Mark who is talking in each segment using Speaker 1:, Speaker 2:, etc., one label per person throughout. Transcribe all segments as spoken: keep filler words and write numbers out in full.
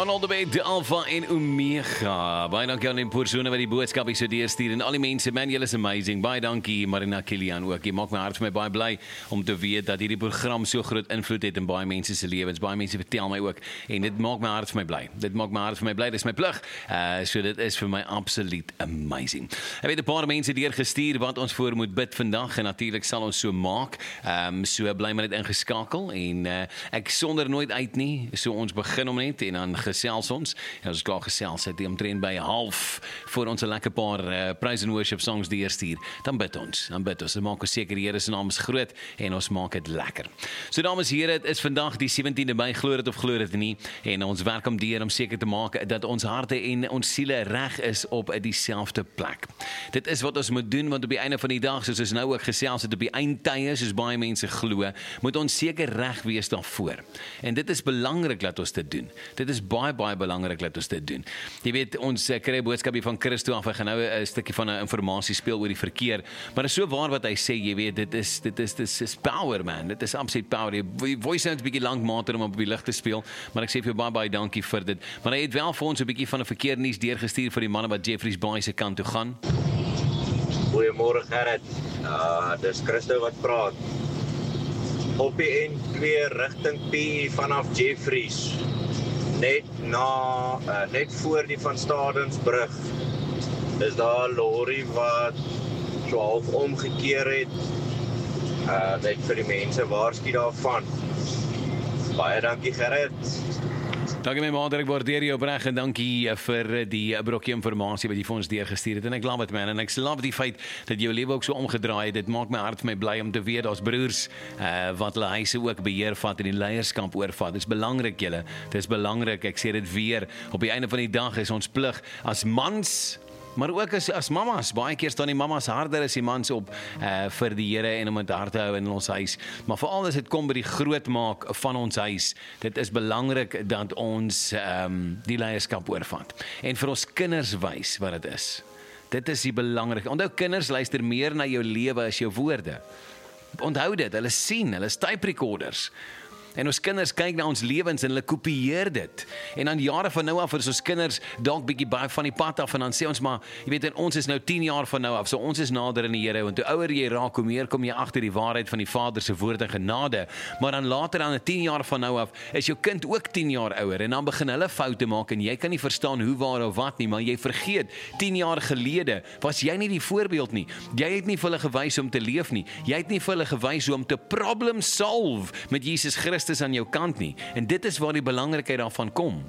Speaker 1: Arnold de Wet, Alpha en Omega. Baie dankie aan die persone wat die boodskap hier so deurstuur en al die mense, man, julle is amazing. Baie dankie Marina Kilian ook. Jy maak my hart vir my baie bly om te weet dat hierdie program so groot invloed het in baie mense se lewens. Baie mense vertel my ook en dit maak my hart vir my bly. Dit maak my hart vir my bly. Dit is my plig. Uh, so dit is vir my absoluut amazing. Ek weet 'n paar mense deurgestuur wat ons voor moet bid vandag en natuurlik sal ons so maak. Ehm um, so bly maar net ingeskakel en uh, ek sonder nooit uit nie. So ons begin om net en dan gesels ons. En ons is klaar gesels het omtrent by half voor ons 'n lekker paar uh, praise and worship songs deurstuur. Dan bid ons. Dan bid ons. Dan maak ons seker die Here se naam is groot en ons maak dit lekker. So dames en here, dit is vandag die sewentiende Mei, glo dit of glo dit nie. En ons werk om deur om seker te maak dat ons harte en ons siele reg is op dieselfde plek. Dit is wat ons moet doen, want op die einde van die dag, soos ons nou ook gesels het op die eindtye, soos baie mense glo, moet ons seker reg wees daarvoor. En dit is belangrik dat ons dit doen. Dit is baie baie belangrik dat ons dit doen. Jy weet, ons uh, kry 'n boodskap hier van Christo af. Ek gaan nou 'n stukkie van 'n informasie speel oor die verkeer, maar dit is so waar wat hy sê. Jy weet, dit is dit is dit is power, man. Dit is absolute power. Die voice sounds 'n bietjie lank mater om op die lig te speel, maar ek sê vir jou baie baie dankie vir dit. Maar hy het wel vir ons 'n bietjie van 'n verkeernuus deurgestuur vir die manne wat Jeffreys Bay se kant toe gaan.
Speaker 2: Goeiemôre Gerrit. Uh, dis Christo wat praat. Op die N twee rigting P I vanaf Jeffreys. Net na uh, net voor die Van Stadensbrug is daar 'n lorry wat so half omgekeer het. Uh, net vir die mense waarsku daarvan. Baie dankie Gerrit.
Speaker 1: Dankie my maat, ek waardeer jou opreg en dankie vir die brokkie informasie wat jy vir ons deurgestuur het. En ek love it man, en ek love die feit dat jou lewe ook so omgedraai het. Dit maak my hart vir my bly om te weet daar's broers uh, wat hulle huise ook beheer vat en die leierskap oorvat. Dit is belangrik julle. Dit is belangrik. Ek sê dit weer. Op die einde van die dag is ons plig as mans, maar ook as, as mamas, baie keer staan die mamas harder as die mans op uh, vir die Here en om het hart te hou in ons huis. Maar veral as dit kom by die groot maak van ons huis, dit is belangrik dat ons um, die leierskap oorvat. En vir ons kinders wys wat dit is. Dit is die belangrike. Onthou, kinders luister meer na jou lewe as jou woorde. Onthou dit, hulle sien, hulle is tape recorders. En ons kinders kyk na ons lewens en hulle kopieer dit. En dan jare van nou af is ons kinders dalk bietjie baie van die pad af en dan sê ons maar, jy weet, en ons is nou tien jaar van nou af, so ons is nader in die Here, want hoe ouer jy raak, hoe meer kom jy agter die waarheid van die Vader se woord en genade. Maar dan later dan tien jaar van nou af, is jou kind ook tien jaar ouer en dan begin hulle foute maak en jy kan nie verstaan hoe, waar of wat nie, maar jy vergeet, tien jaar gelede was jy nie die voorbeeld nie. Jy het nie vir hulle gewys om te leef nie. Jy het nie vir hulle gewys om te problem solve met Jesus Christus aan jou kant nie. En dit is waar die belangrikheid daarvan kom.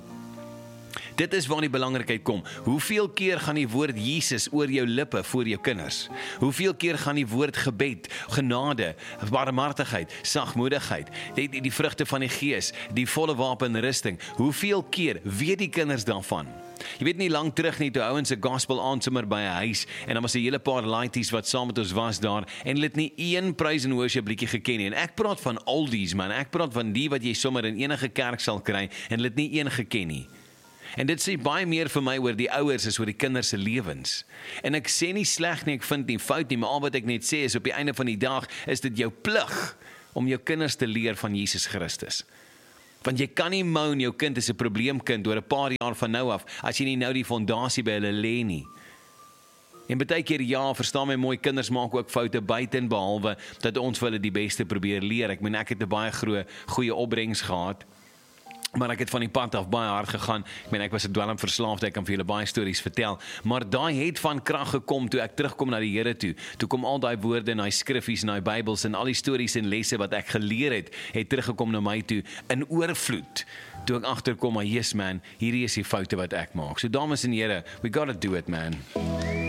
Speaker 1: Dit is waar die belangrikheid kom. Hoeveel keer gaan die woord Jesus oor jou lippe voor jou kinders? Hoeveel keer gaan die woord gebed, genade, barmhartigheid, sagmoedigheid, die, die, die vrugte van die gees, die volle wapenrusting, hoeveel keer weet die kinders daarvan? Jy weet nie lang terug nie, toe hou ons 'n gospel aand sommer by 'n huis en dan was 'n hele paar laities wat saam met ons was daar en hulle het nie een praise and worship liedjie geken nie. En ek praat van oldies man, ek praat van die wat jy sommer in enige kerk sal kry en hulle het nie een geken nie. En dit sê baie meer vir my oor die ouers as oor die kinders se lewens. En ek sê nie sleg nie, ek vind nie fout nie, maar al wat ek net sê is op die einde van die dag is dit jou plig om jou kinders te leer van Jesus Christus. Want jy kan nie moan jou kind is 'n probleemkind oor 'n paar jaar van nou af as jy nie nou die fondasie by hulle lê nie. En baie keer ja, verstaan my mooi, kinders maak ook foute buite en behalwe dat ons vir hulle die beste probeer leer. Ek meen ek het 'n baie groot goeie opbrengs gehad. Maar ek het van die pad af baie hard gegaan. Ek meen ek was 'n dwelmverslaafde, ek kan vir julle baie stories vertel. Maar daai het van krag gekom toe ek terugkom na die Here toe. Toe kom al daai woorde en daai skriffies en daai Bybels en al die stories en lesse wat ek geleer het, het teruggekom na my toe in oorvloed. Toe ek agterkom, maar yes man, hierdie is die foute wat ek maak. So dames en here, we gotta do it man.